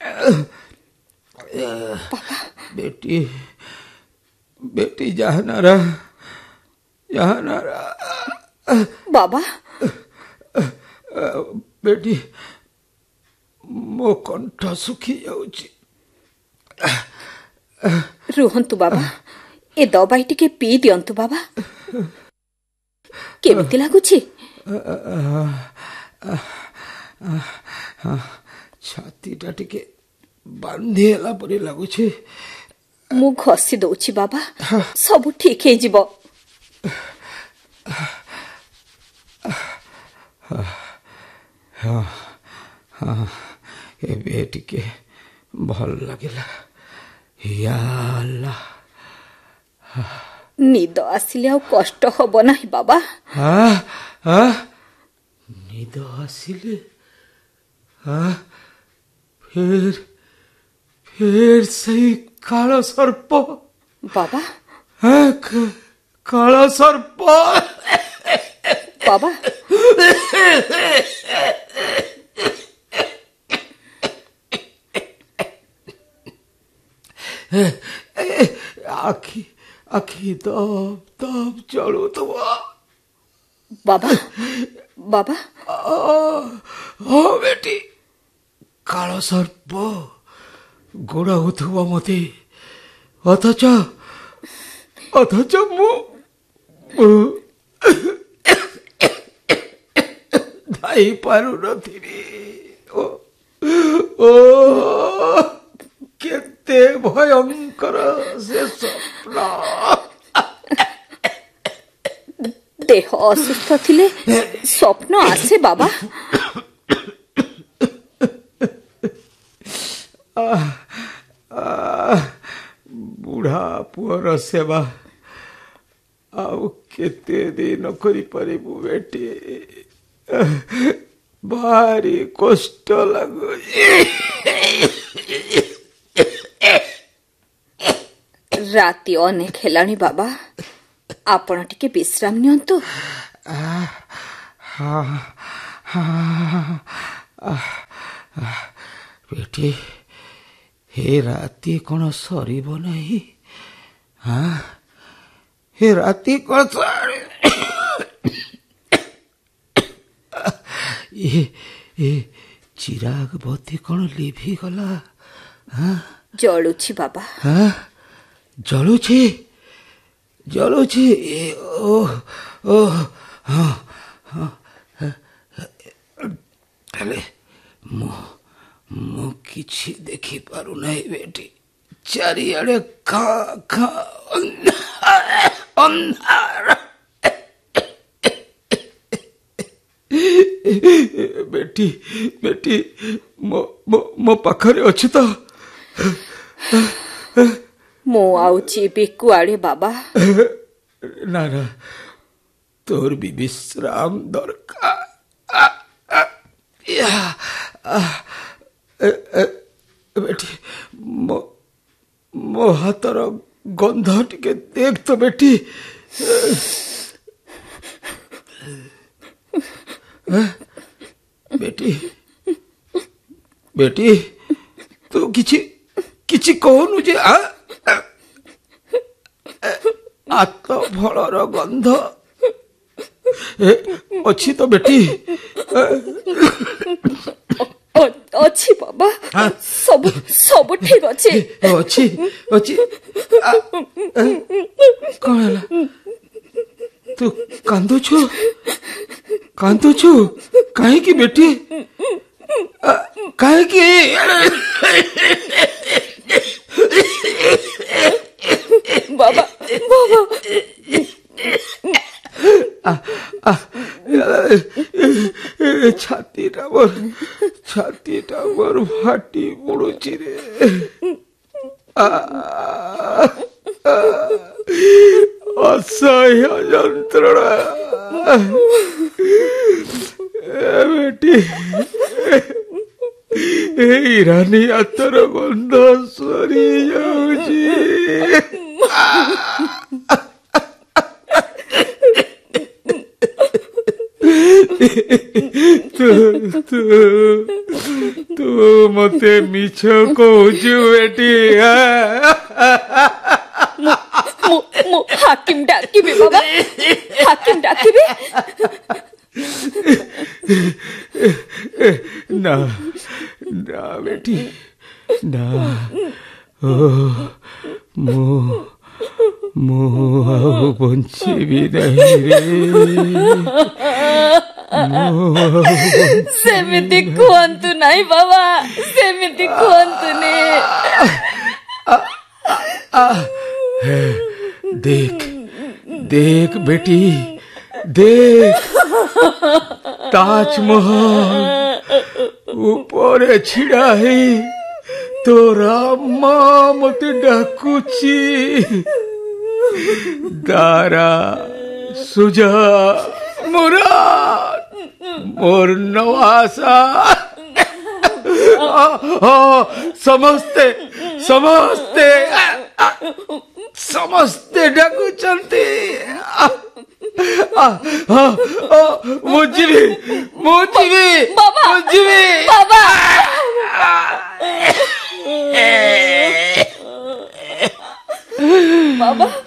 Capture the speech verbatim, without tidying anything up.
बेटी बेटी जहानारा जहानारा बाबा बेटी मो कंठ सुखी जाउची रुहंतु बाबा ए दवाई टिके पी दियंतु बाबा केमिति लागुची छाती टा टिके बांधी हेला परि लागुची मु घसी दउची बाबा सब ठीक हे जिवो ए बेटी के भल लगिला या अल्लाह निद आसिले आ कष्ट हबो नाही बाबा हाँ हाँ निद आसिले हाँ फिर फिर सही काला सर्प बाबा हाँ काला सर्प बाबा आखी आखी दब दब चलो तो बाबा बाबा हाँ बेटी काला सर्प गोड़ा उठुआ मते अथच अथच मु धाई पारु नथिनी ओ ओ केते भयंकर से स्वप्न देह असुस्थ थिले स्वप्न आसे बाबा बुढ़ा पुअर सेवा आउ केते दिन करि परिबु बेटी भारी कष्ट लागु राति अनेक हेलाणी बाबा आपण टिके विश्राम नियंतु बेटी हे राति कौन सरीब नहीं हाँ हे राति कौन ये ये चिराग बत्ती कौन लिभि गला हाँ जलुछि बाबा हाँ जलुछि जलुछि ओ ओ हाँ हाँ हेले मु मु किछि देखि पारु नहीं बेटी चारिआडे खा खा अंधार बेटी बेटी मो मो मो पाखरे अछि तो मो आउची बिकुआड़े बाबा ना ना तोर भी विश्राम दरकार बेटी मो मो हाथर गंध टिके देख तो बेटी बेटी बेटी तू किछि किछि कहनु जे आ आत फलर गंध अच्छी तो बेटी अच्छी बाबा सब सब ठीक अच्छी अच्छी अच्छी कौन है तू कांदो छु कांदो छु काहे की बेटी काहे की बाबा बाबा आ आ छाती टा मोर छाती टा मोर फाटी पड़ुची रे असह्य यंत्रणा बेटी रानी हाथर गंध सरी जाऊची तू तू तू मते मिछ कहूचु बेटी। मु हाकिम डाकिबे बाबा, हाकिम डाकिबे। ना ना बेटी ना, ओ मु मु आउ बंचिबी नहीं रे। सेमिति कहंतु नहीं बाबा, सेमिति कहंतु ने। देख देख बेटी देख, ताजमहल ऊपर छिड़ा है, तोरा माँ मते डाकुची। दारा सुजा मुराद मोर नवासा समस्ते समस्ते समस्ते डाकुचंती। मुझे मुझे बाबा मुझे बाबा बाबा